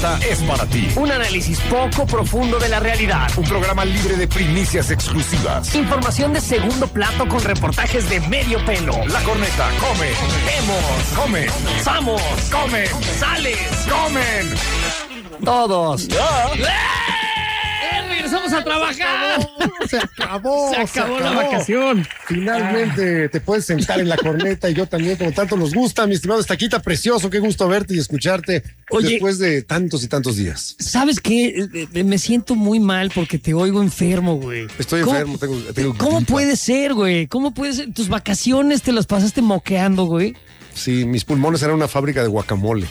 Corneta es para ti. Un análisis poco profundo de la realidad. Un programa libre de primicias exclusivas. Información de segundo plato con reportajes de medio pelo. La Corneta come. Vemos. Come. Vamos. Comen. Sales. Comen. Todos. Regresamos a trabajar. Se acabó. Se acabó la vacación. Finalmente te puedes sentar en la corneta y yo también, como tanto nos gusta. Mi estimado Estaquita, precioso, qué gusto verte y escucharte. Oye, después de tantos y tantos días. ¿Sabes qué? Me siento muy mal porque te oigo enfermo, güey. Estoy enfermo, tengo ¿Cómo gripa. puede ser, güey? ¿Cómo puede ser? Tus vacaciones te las pasaste moqueando, güey. Sí, mis pulmones eran una fábrica de guacamole.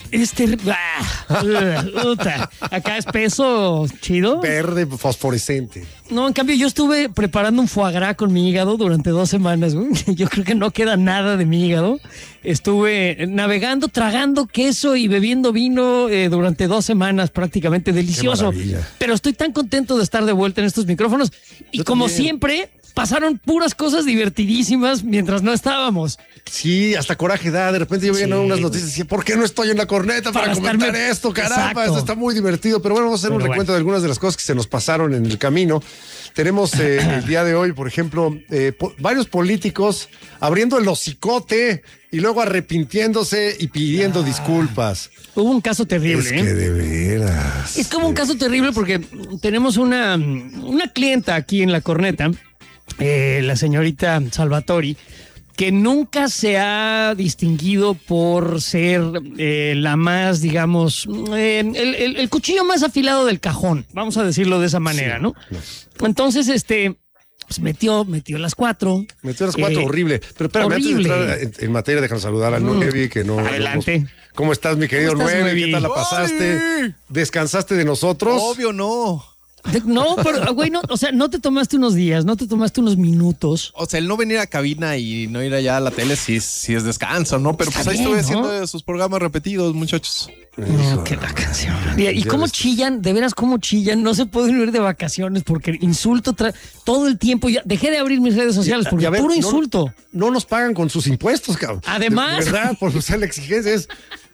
Puta. Acá es peso chido. Verde, fosforescente. No, en cambio yo estuve preparando un foie gras con mi hígado durante 2 semanas, güey. Yo creo que no queda nada de mi hígado. Estuve navegando, tragando queso y bebiendo vino durante 2 semanas prácticamente. Delicioso. Qué maravilla. Pero estoy tan contento de estar de vuelta en estos micrófonos. Y Yo como también. siempre, pasaron puras cosas divertidísimas mientras no estábamos. Sí, hasta coraje da. De repente yo veía unas noticias y decía, ¿por qué no estoy en la corneta para comentar esto? Caramba, Exacto. esto está muy divertido. Pero bueno, vamos a hacer un recuento de algunas de las cosas que se nos pasaron en el camino. Tenemos el día de hoy, por ejemplo, varios políticos abriendo el hocicote y luego arrepintiéndose y pidiendo disculpas. Hubo un caso terrible, Es que de veras. Es como un caso terrible porque tenemos una clienta aquí en la corneta, la señorita Salvatori, que nunca se ha distinguido por ser la más, digamos, el cuchillo más afilado del cajón, vamos a decirlo de esa manera, ¿no? Entonces, pues metió las 4. Metió las 4, horrible. Pero espérame, horrible. antes de entrar en materia, déjanos saludar a Nuevi, que no... Adelante. ¿Cómo estás, mi querido ¿Cómo estás, Nuevi? Nuevi? ¿Qué tal la pasaste? ¡Ay! ¿Descansaste de nosotros? Obvio no. No, pero, güey, no, o sea, no te tomaste unos días, no te tomaste unos minutos. O sea, el no venir a cabina y no ir allá a la tele sí es descanso, ¿no? Pero Está pues ahí bien, estuve ¿no? haciendo sus programas repetidos, muchachos. No, que la canción. ¿Y cómo chillan? De veras, cómo chillan. No se pueden ir de vacaciones porque insulto todo el tiempo. Ya dejé de abrir mis redes sociales porque Y a ver, puro no- insulto. No nos pagan con sus impuestos, cabrón. Además. De verdad, por usar la exigencia es...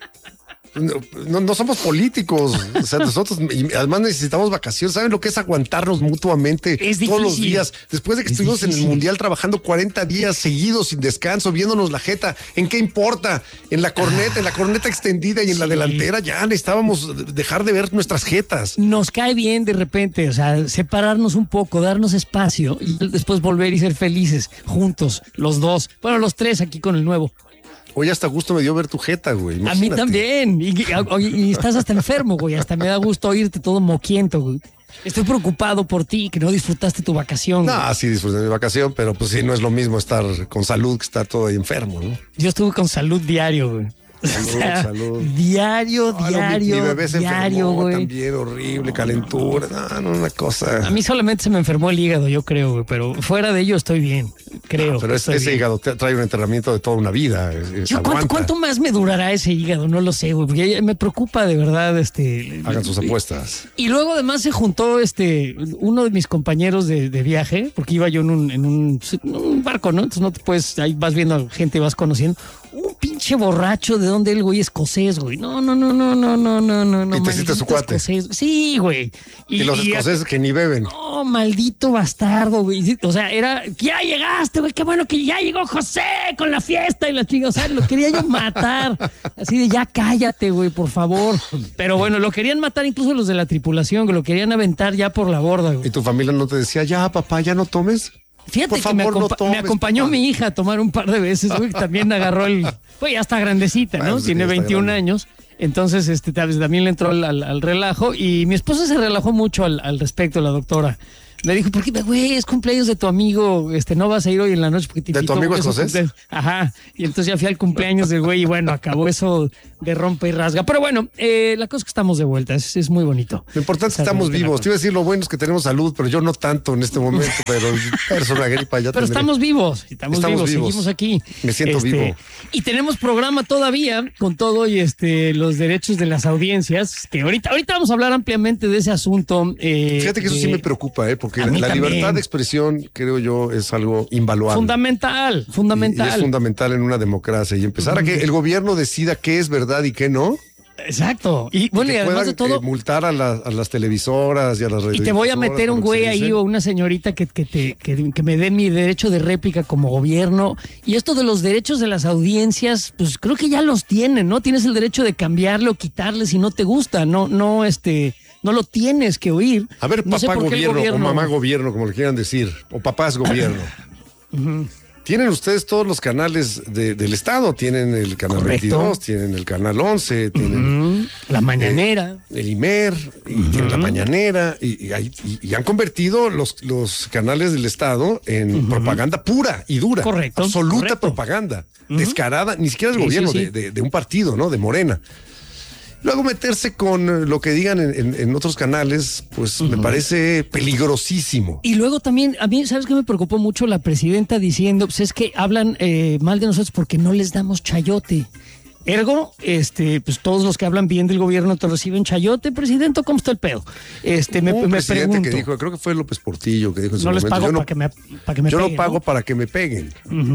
No somos políticos, o sea, nosotros y además necesitamos vacaciones. ¿Saben lo que es aguantarnos mutuamente Es todos los difícil. días? Después de que Es estuvimos en el difícil. Mundial trabajando 40 días seguidos sin descanso, viéndonos la jeta, ¿en qué importa? En la corneta extendida y en la delantera ya necesitábamos dejar de ver nuestras jetas. Nos cae bien de repente, o sea, separarnos un poco, darnos espacio y después volver y ser felices juntos, los dos. Bueno, los 3 aquí con el nuevo. Hoy hasta gusto me dio ver tu jeta, güey. A mí Imagínate. también. Y estás hasta enfermo, güey. Hasta me da gusto oírte todo moquiento, güey. Estoy preocupado por ti, que no disfrutaste tu vacación. güey. No, sí disfruté de mi vacación, pero pues sí, no es lo mismo estar con salud que estar todo ahí enfermo, ¿no? Yo estuve con salud diario, güey. Salud, salud. Diario, Mi bebé se diario, enfermó güey. también, horrible, calentura, no, una cosa. A mí solamente se me enfermó el hígado, yo creo, güey, pero fuera de ello estoy bien, creo. Pero estoy ese bien. hígado trae un entrenamiento de toda una vida. ¿Cuánto más me durará ese hígado? No lo sé, güey, porque ya me preocupa de verdad, Hagan sus apuestas. Y luego además se juntó uno de mis compañeros de viaje, porque iba yo en un barco, ¿no? Entonces no te puedes, ahí vas viendo gente y vas conociendo. Un pinche borracho de donde el güey escocés, güey. No. ¿Y te hiciste su maldito cuate? escocés. Sí, güey. Y los escoceses que ni beben. No, maldito bastardo, güey. O sea, era, ya llegaste, güey. Qué bueno que ya llegó José con la fiesta y la chica. O sea, lo quería yo matar. Así de, ya cállate, güey, por favor. Pero bueno, lo querían matar incluso los de la tripulación, que lo querían aventar ya por la borda, güey. ¿Y tu familia no te decía, ya, papá, ya no tomes? Fíjate Por que favor, no tomes, me acompañó papá. mi hija a tomar un par de veces, güey. También agarró pues ya está grandecita, ¿no? Bueno, sí, Tiene ya está 21 grande. años. Entonces, también le entró al relajo y mi esposa se relajó mucho al respecto, la doctora. Me dijo, ¿por qué, güey? Es cumpleaños de tu amigo, no vas a ir hoy en la noche porque te ¿De tu invitó, amigo es su escocés? cumpleaños. Ajá. Y entonces ya fui al cumpleaños del güey y bueno, acabó eso de rompe y rasga. Pero bueno, la cosa es que estamos de vuelta, es muy bonito. Lo importante es que Estar de estamos vuelta en la vivos. Te iba a decir, lo bueno es que tenemos salud, pero yo no tanto en este momento, pero es una gripa ya Pero tendré. estamos vivos, estamos vivos, seguimos aquí. Me siento vivo. Y tenemos programa todavía con todo y los derechos de las audiencias, que ahorita vamos a hablar ampliamente de ese asunto. Fíjate que eso sí me preocupa, porque A la mí también. libertad de expresión, creo yo, es algo invaluable. Fundamental. Y es fundamental en una democracia. Y empezar a que el gobierno decida qué es verdad y qué no. Exacto. Y bueno, y además de todo, multar a las televisoras y a las redes. y te voy a meter un güey ahí o una señorita que me dé mi derecho de réplica como gobierno. Y esto de los derechos de las audiencias, pues creo que ya los tienen, ¿no? Tienes el derecho de cambiarle o quitarle si no te gusta, no lo tienes que oír. A ver, no papá gobierno o mamá gobierno, como le quieran decir, o papás gobierno. Tienen ustedes todos los canales del Estado, tienen el canal 22, tienen el canal 11, tienen la mañanera, el IMER, y tienen la mañanera, y han convertido los canales del Estado en propaganda pura y dura. Correcto. Absoluta propaganda, descarada, ni siquiera del gobierno, de un partido, ¿no? De Morena. Luego meterse con lo que digan en otros canales, pues me parece peligrosísimo. Y luego también, a mí, ¿sabes qué me preocupó mucho? La presidenta diciendo, pues es que hablan mal de nosotros porque no les damos chayote. Ergo, pues todos los que hablan bien del gobierno te reciben chayote, presidente, ¿cómo está el pedo? Un me presidente pregunto. que dijo, creo que fue López Portillo, que dijo en su No les momento, pago para que me yo peguen, no pago, ¿no?, para que me peguen.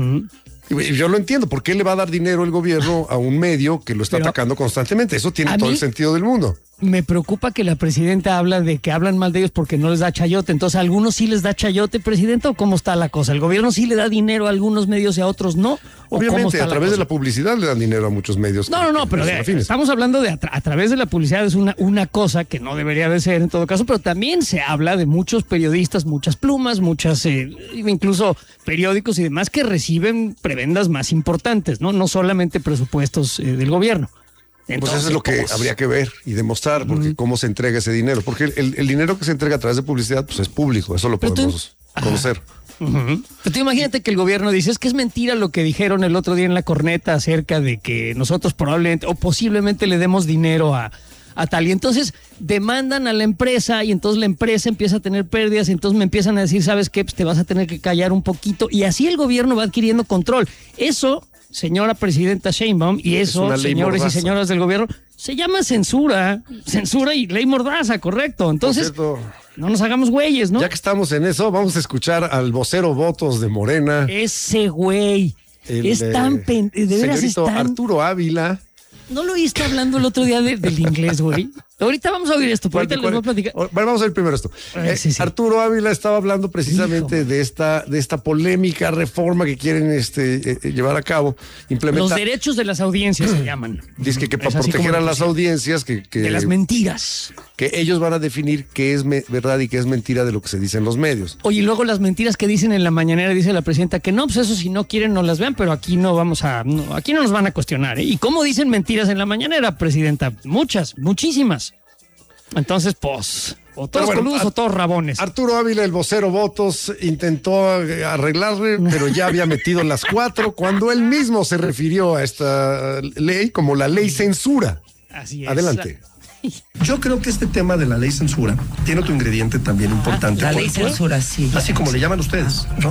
Y yo lo entiendo, ¿por qué le va a dar dinero el gobierno a un medio que lo está atacando constantemente? Eso tiene todo el sentido del mundo. Me preocupa que la presidenta habla de que hablan mal de ellos porque no les da chayote. Entonces, ¿a algunos sí les da chayote, presidenta, o cómo está la cosa? ¿El gobierno sí le da dinero a algunos medios y a otros no? Obviamente, a través de la publicidad le dan dinero a muchos medios. No, pero estamos hablando de a través de la publicidad, es una cosa que no debería de ser en todo caso, pero también se habla de muchos periodistas, muchas plumas, muchas, incluso periódicos y demás que reciben prebendas más importantes, ¿no? No solamente presupuestos del gobierno. Entonces, pues eso es lo que habría que ver y demostrar, porque cómo se entrega ese dinero. Porque el dinero que se entrega a través de publicidad, pues es público, eso lo podemos conocer. Pero imagínate que el gobierno dice, es que es mentira lo que dijeron el otro día en la corneta acerca de que nosotros probablemente o posiblemente le demos dinero a tal. Y entonces demandan a la empresa y entonces la empresa empieza a tener pérdidas y entonces me empiezan a decir, ¿sabes qué? Pues te vas a tener que callar un poquito. Y así el gobierno va adquiriendo control. Eso, señora presidenta Sheinbaum, y eso, señores y señoras del gobierno, se llama censura y ley mordaza, correcto. Entonces, no nos hagamos güeyes, ¿no? Ya que estamos en eso, vamos a escuchar al vocero votos de Morena. Ese güey es tan de veras es tan... Arturo Ávila. ¿No lo oíste hablando el otro día del inglés, güey? Ahorita vamos a oír esto, pero ahorita les voy a platicar. Bueno, vamos a ver primero esto. Sí. Arturo Ávila estaba hablando precisamente de esta polémica reforma que quieren llevar a cabo, implementar. Los derechos de las audiencias se llaman. Dice que para proteger a las audiencias de las mentiras. Que ellos van a definir qué es verdad y qué es mentira de lo que se dice en los medios. Oye, y luego las mentiras que dicen en la mañanera, dice la presidenta que no, pues eso si no quieren no las vean, pero aquí aquí no nos van a cuestionar, ¿eh? ¿Y cómo dicen mentiras en la mañanera, presidenta? Muchísimas. Entonces, pues, o todos coludos o todos rabones. Arturo Ávila, el vocero votos, intentó arreglarle, pero ya había metido las 4 cuando él mismo se refirió a esta ley como la ley censura. Así es. Adelante. Yo creo que este tema de la ley censura tiene otro ingrediente también importante. La ley censura, sí. Así como le llaman ustedes, ¿no?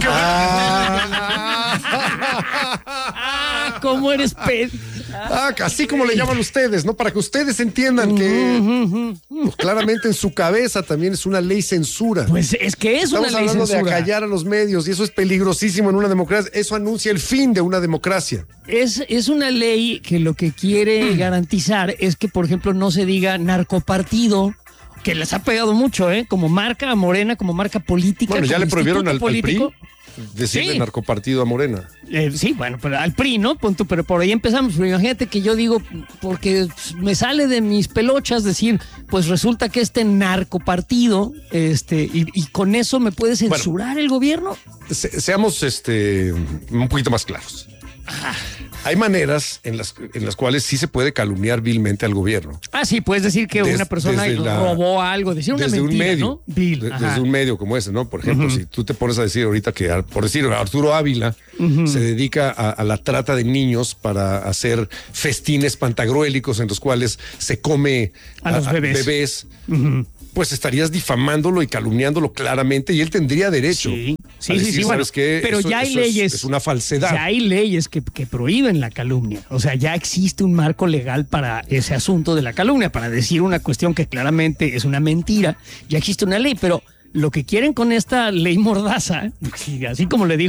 ¿Cómo eres así como le llaman ustedes, ¿no? Para que ustedes entiendan que pues, claramente en su cabeza también es una ley censura. Pues es que es una ley censura. Estamos hablando de acallar a los medios y eso es peligrosísimo en una democracia. Eso anuncia el fin de una democracia. Es una ley que lo que quiere garantizar es que, por ejemplo, no se diga narcopartido, que les ha pegado mucho, como marca a Morena, como marca política. Bueno, ya le prohibieron al PRI decirle sí. Narcopartido a Morena. Sí, bueno, pero al PRI, ¿no? Punto, pero por ahí empezamos. Pero imagínate que yo digo, porque me sale de mis pelochas decir, pues resulta que narcopartido, y con eso me puede censurar el gobierno. Seamos un poquito más claros. Hay maneras en las cuales sí se puede calumniar vilmente al gobierno. Sí, puedes decir que una persona robó algo, decir una mentira, un medio, ¿no? Desde un medio como ese, ¿no? Por ejemplo, si tú te pones a decir ahorita que, por decir, Arturo Ávila se dedica a la trata de niños para hacer festines pantagruélicos en los cuales se come a los bebés. Pues estarías difamándolo y calumniándolo claramente y él tendría derecho. Sí, bueno, pero ya hay leyes. Es una falsedad. Ya hay leyes que prohíben la calumnia. O sea, ya existe un marco legal para ese asunto de la calumnia, para decir una cuestión que claramente es una mentira. Ya existe una ley, pero lo que quieren con esta ley mordaza, así como le dijo